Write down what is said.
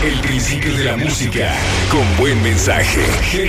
El principio de la música con buen mensaje.